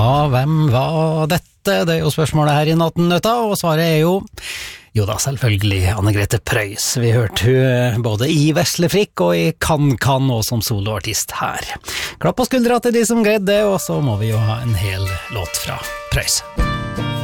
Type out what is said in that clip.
Ja, hvem var dette? Det jo spørsmålet her i Nattnytta, og svaret jo da selvfølgelig Anne-Grete Preus. Vi hørte hun både i Vesle Frikk og i Kan og som soloartist her. Klapp på skuldra til de som greide det, og så må vi jo ha en hel låt fra Preus.